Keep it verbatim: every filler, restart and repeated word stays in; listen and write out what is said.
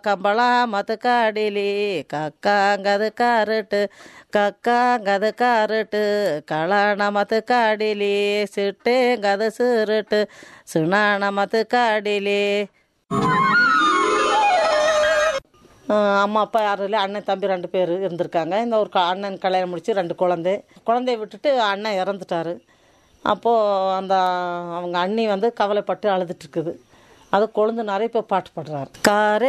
கம்பளா மத்து காடிலி கக்காங்கது carrot கக்காங்கது carrot களான மத்து காடிலி சிட்டேங்கது சிறுட்டு சுனான மத்து காடிலி. அம்மா அப்பா யாரும் இல்லை, அண்ணன் தம்பி ரெண்டு பேர் இருந்திருக்காங்க. இந்த ஒரு க- அண்ணன் கல்யாணம் முடிச்சு ரெண்டு குழந்தை குழந்தைய விட்டுட்டு அண்ணன் இறந்துட்டாரு. அப்போது அந்த அவங்க அண்ணி வந்து கவலைப்பட்டு அழுதுட்டுருக்குது. அது கொழுந்தனாரே இப்போ பாட்டு பாடுறாரு. காரே